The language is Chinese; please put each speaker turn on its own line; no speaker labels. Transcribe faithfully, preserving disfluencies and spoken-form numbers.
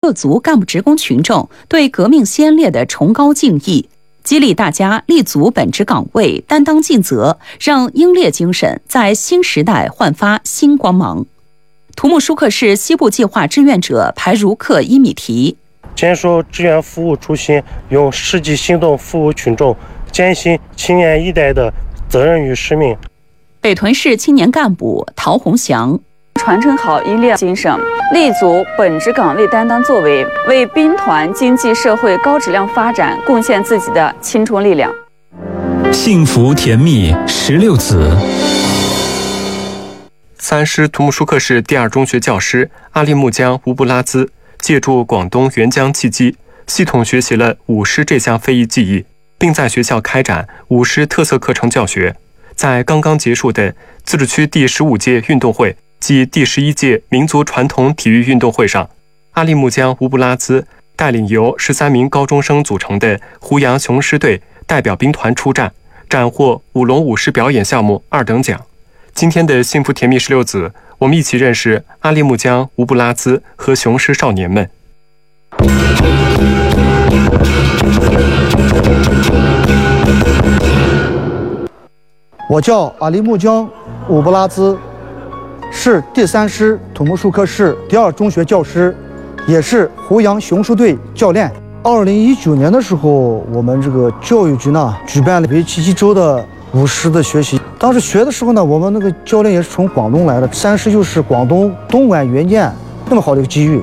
各族干部职工群众对革命先烈的崇高敬意，激励大家立足本职岗位，担当尽责，让英烈精神在新时代焕发新光芒。土木舒克市西部计划志愿者排如克伊米提
坚守志愿服务初心，用实际行动服务群众，践行青年一代的责任与使命。
北屯市青年干部陶洪祥
传承好英烈精神，立足本职岗位担当作为，为兵团经济社会高质量发展贡献自己的青春力量。
幸福甜蜜十六子。
三师土木舒克市第二中学教师阿利木江乌布拉兹借助广东援疆契机，系统学习了舞狮这项非遗技艺，并在学校开展舞狮特色课程教学。在刚刚结束的自治区第十五届运动会及第十一届民族传统体育运动会上，阿利木江乌布拉兹带领由十三名高中生组成的胡杨雄狮队代表兵团出战，斩获舞龙舞狮表演项目二等奖。今天的幸福甜蜜十六子，我们一起认识阿利木江乌布拉兹和雄狮少年们。
我叫阿利木江乌布拉兹，是第三师土木舒克市第二中学教师，也是胡杨雄狮队教练。二零一九年的时候，我们这个教育局呢举办了为期一周的舞狮的学习。当时学的时候呢，我们那个教练也是从广东来的，三师又是广东东莞援建那么好的一个机遇，